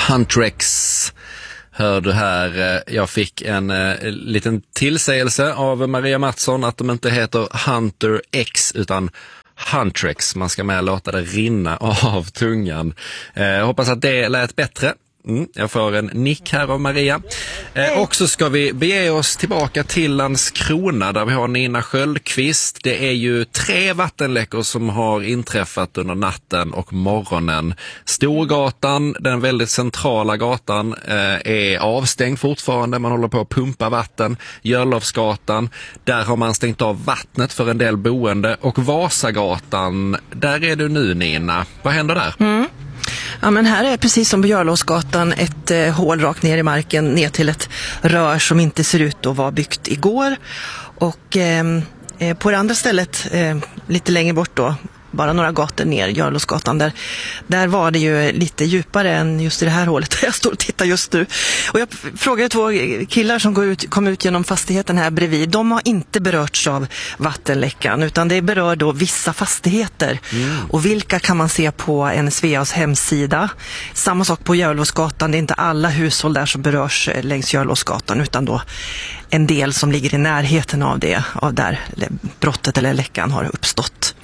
Huntrex hör du här. Jag fick en liten tillsägelse av Maria Mattsson att de inte heter Hunter X utan Huntrex. Man ska med låta det rinna av tungan. Jag hoppas att det lät bättre. Jag får en nick här av Maria. Och så ska vi bege oss tillbaka till Landskrona där vi har Nina Sköldqvist. Det är ju 3 vattenläckor som har inträffat under natten och morgonen. Storgatan, den väldigt centrala gatan, är avstängd fortfarande. Man håller på att pumpa vatten. Jörlofsgatan, där har man stängt av vattnet för en del boende. Och Vasagatan, där är du nu Nina. Vad händer där? Ja, men här är precis som på Jörlåsgatan ett hål rakt ner i marken ner till ett rör som inte ser ut att vara byggt igår. Och på det andra stället, lite längre bort då, bara några gator ner, Jörlåsgatan, där var det ju lite djupare än just i det här hålet där jag står och tittar just nu. Och jag frågade 2 killar som kom ut genom fastigheten här bredvid. De har inte berörts av vattenläckan utan det berör då vissa fastigheter. Och vilka kan man se på NSVAs hemsida. Samma sak på Jörlåsgatan, det är inte alla hushåll där som berörs längs Jörlåsgatan utan då en del som ligger i närheten av det, av där brottet eller läckan har uppstått.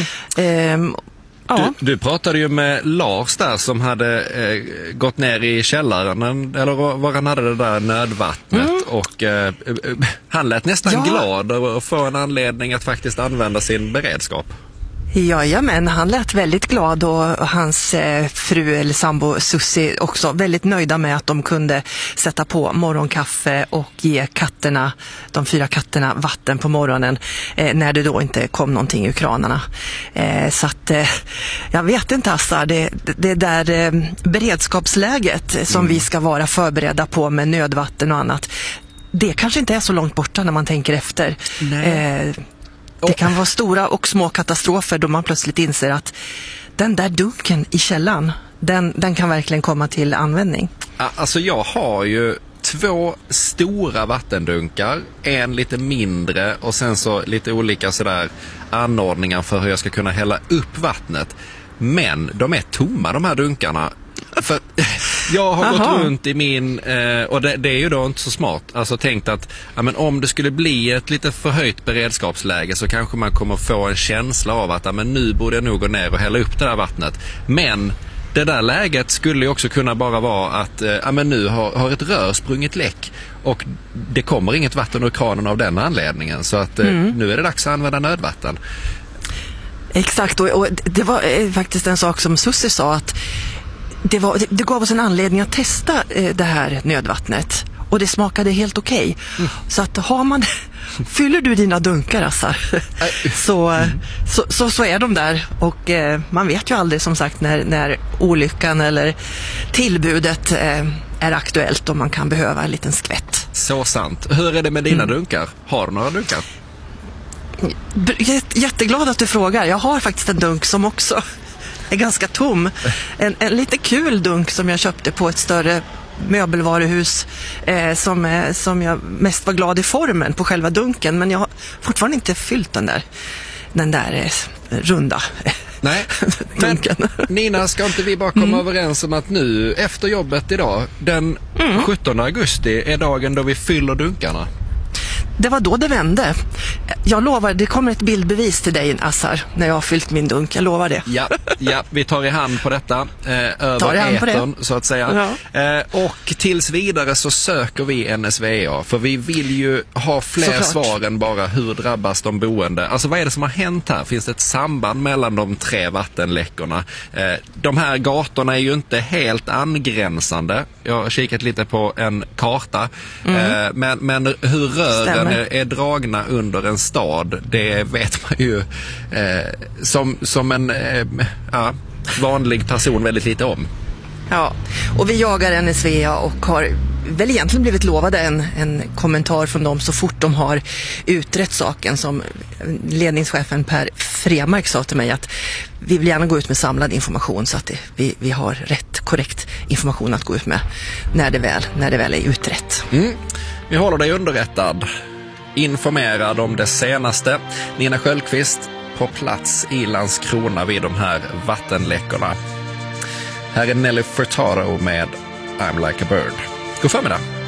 Ja. Du pratade ju med Lars där som hade gått ner i källaren eller var han hade det där nödvattnet och han lät nästan glad att få en anledning att faktiskt använda sin beredskap. Jajamän, han lät väldigt glad och hans fru eller sambo Susie också väldigt nöjda med att de kunde sätta på morgonkaffe och ge katterna, de 4 katterna vatten på morgonen när det då inte kom någonting ur kranarna. Så att jag vet inte Assa, det där beredskapsläget som vi ska vara förberedda på med nödvatten och annat, det kanske inte är så långt borta när man tänker efter. Det kan vara stora och små katastrofer då man plötsligt inser att den där dunken i källan, den kan verkligen komma till användning. Alltså jag har ju 2 stora vattendunkar, en lite mindre och sen så lite olika sådär anordningar för hur jag ska kunna hälla upp vattnet. Men de är tomma de här dunkarna. För jag har gått runt i min och det är ju då inte så smart. Alltså tänkt att men om det skulle bli ett lite förhöjt beredskapsläge så kanske man kommer få en känsla av att men nu borde jag nog gå ner och hälla upp det där vattnet. Men det där läget skulle ju också kunna bara vara att men nu har ett rör sprungit läck och det kommer inget vatten ur kranen av den anledningen. Så att nu är det dags att använda nödvatten. Exakt, och det var faktiskt en sak som Susie sa att det gav oss en anledning att testa det här nödvattnet och det smakade helt okej. Så att fyller du dina dunkar Assar, så är de där och man vet ju aldrig som sagt när olyckan eller tillbudet är aktuellt och man kan behöva en liten skvätt. Så sant. Hur är det med dina dunkar? Har du några dunkar? Jätteglad att du frågar. Jag har faktiskt en dunk som också är ganska tom. En lite kul dunk som jag köpte på ett större möbelvaruhus som jag mest var glad i formen på själva dunken, men jag har fortfarande inte fyllt den där runda. Nej, men Nina, ska inte vi bara komma överens om att nu efter jobbet idag, den 17 augusti är dagen då vi fyller dunkarna? Det var då det vände. Jag lovar, det kommer ett bildbevis till dig Assar när jag har fyllt min dunk, jag lovar det. Ja, vi tar i hand på detta över etern så att säga. Ja. Och tills vidare så söker vi NSVA för vi vill ju ha fler svar än bara hur drabbas de boende. Alltså vad är det som har hänt här? Finns det ett samband mellan de 3 vattenläckorna? De här gatorna är ju inte helt angränsande. Jag har kikat lite på en karta. Men hur rören är dragna under en stad, det vet man ju som en vanlig person väldigt lite om. Ja, och vi jagar NSVA och har väl egentligen blivit lovade en kommentar från dem så fort de har utrett saken, som ledningschefen Per Fremark sa till mig att vi vill gärna gå ut med samlad information så att vi har rätt korrekt information att gå ut med när det väl är utrett. Vi håller dig underrättad, informerad om det senaste. Nina Sköldqvist på plats i Landskrona vid de här vattenläckorna. Här är Nelly Furtado med I'm like a bird. God förmiddag.